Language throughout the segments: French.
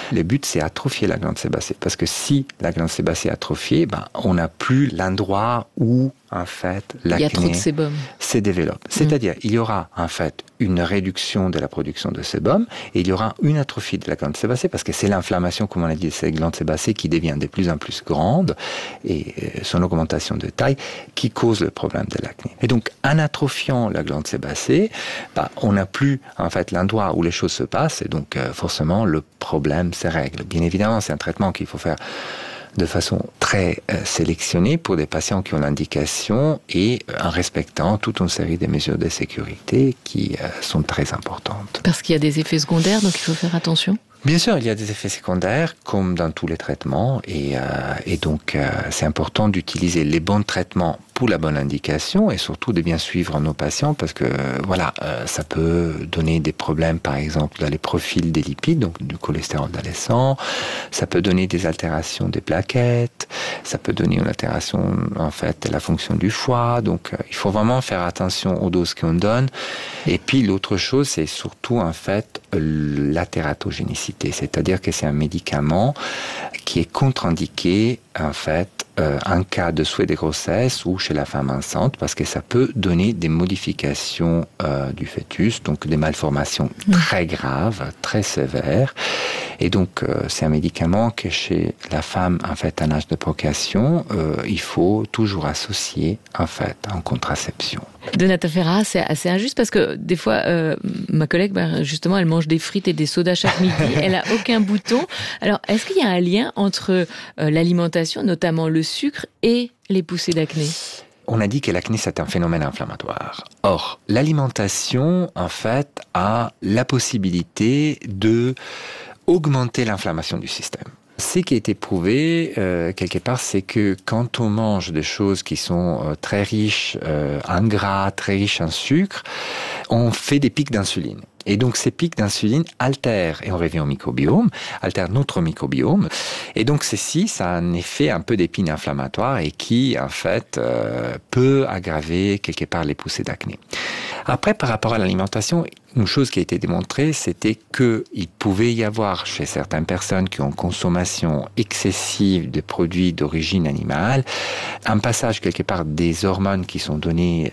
Le but, c'est atrophier la glande sébacée. Parce que si la glande sébacée est atrophiée, on n'a plus l'endroit où, en fait, l'acné il y a trop de sébum. Se développe. C'est-à-dire, il y aura, en fait, une réduction de la production de sébum et il y aura une atrophie de la glande sébacée parce que c'est l'inflammation, comme on a dit, de cette glande sébacée qui devient de plus en plus grande et son augmentation de taille qui cause le problème de l'acné. Et donc, en atrophiant la glande sébacée, on n'a plus, en fait, l'endroit où les choses se passent et donc, forcément, le problème se règle. Bien évidemment, c'est un traitement qu'il faut faire de façon très sélectionnée pour des patients qui ont l'indication et en respectant toute une série de mesures de sécurité qui sont très importantes. Parce qu'il y a des effets secondaires, donc il faut faire attention. Bien sûr, il y a des effets secondaires, comme dans tous les traitements, et donc c'est important d'utiliser les bons traitements pour la bonne indication et surtout de bien suivre nos patients parce que ça peut donner des problèmes, par exemple, dans les profils des lipides, donc du cholestérol dans le sang, ça peut donner des altérations des plaquettes, ça peut donner une altération, en fait, de la fonction du foie, donc il faut vraiment faire attention aux doses qu'on donne. Et puis l'autre chose, c'est surtout, en fait, la tératogénicité, c'est-à-dire que c'est un médicament qui est contre-indiqué, en fait, en cas de souhait de grossesse ou chez la femme enceinte, parce que ça peut donner des modifications du fœtus, donc des malformations très graves, très sévères. Et donc, c'est un médicament que chez la femme, en fait, en âge de procréation, il faut toujours associer, en fait, en contraception. Donato Ferrara, c'est assez injuste parce que des fois, ma collègue, justement, elle mange des frites et des sodas chaque midi. Elle a aucun bouton. Alors, est-ce qu'il y a un lien entre l'alimentation, notamment le sucre, et les poussées d'acné ? On a dit que l'acné, c'est un phénomène inflammatoire. Or, l'alimentation, en fait, a la possibilité de augmenter l'inflammation du système. Ce qui a été prouvé, quelque part, c'est que quand on mange des choses qui sont très riches en gras, très riches en sucre, on fait des pics d'insuline. Et donc, ces pics d'insuline altèrent, et on revient au microbiome, altèrent notre microbiome. Et donc, ceci, ça a un effet un peu d'épine inflammatoire et qui, en fait, peut aggraver quelque part les poussées d'acné. Après, par rapport à l'alimentation, une chose qui a été démontrée, c'était qu'il pouvait y avoir chez certaines personnes qui ont consommation excessive de produits d'origine animale, un passage quelque part des hormones qui sont données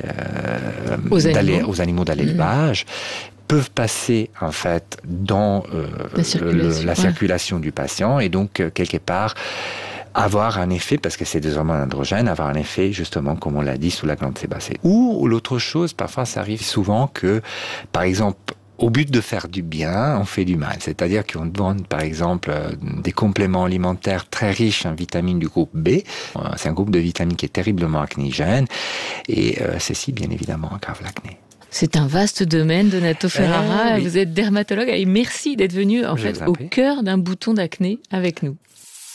aux animaux dans l'élevage, peuvent passer en fait dans la circulation du patient et donc quelque part avoir un effet, parce que c'est des hormones androgènes, avoir un effet justement, comme on l'a dit, sous la glande sébacée. Ou l'autre chose, parfois ça arrive souvent que, par exemple, au but de faire du bien, on fait du mal. C'est-à-dire qu'on donne, par exemple, des compléments alimentaires très riches en vitamines du groupe B. C'est un groupe de vitamines qui est terriblement acnygène et ceci, bien évidemment, aggrave l'acné. C'est un vaste domaine, Donato Ferrara. Oui. Vous êtes dermatologue et merci d'être venu en fait au cœur d'un bouton d'acné avec nous.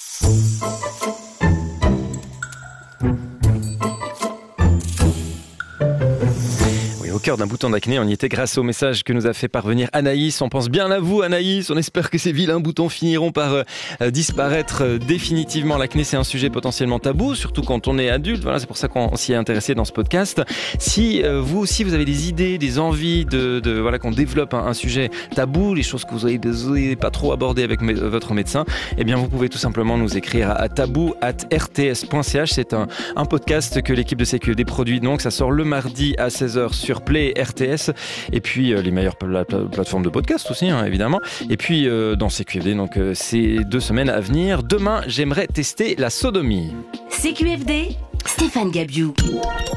Au cœur d'un bouton d'acné, on y était grâce au message que nous a fait parvenir Anaïs. On pense bien à vous, Anaïs. On espère que ces vilains boutons finiront par disparaître définitivement. L'acné, c'est un sujet potentiellement tabou, surtout quand on est adulte. Voilà, c'est pour ça qu'on s'y est intéressé dans ce podcast. Si vous aussi, vous avez des idées, des envies voilà, qu'on développe un sujet tabou, les choses que vous n'avez pas trop abordées avec votre médecin, eh bien, vous pouvez tout simplement nous écrire à tabou@rts.ch. C'est un podcast que l'équipe de CQFD produit. Donc, ça sort le mardi à 16h sur Play RTS et puis les meilleures plateformes de podcast aussi, hein, évidemment. Et puis dans CQFD, donc ces 2 semaines à venir. Demain, j'aimerais tester la sodomie. CQFD, Stéphane Gabiou.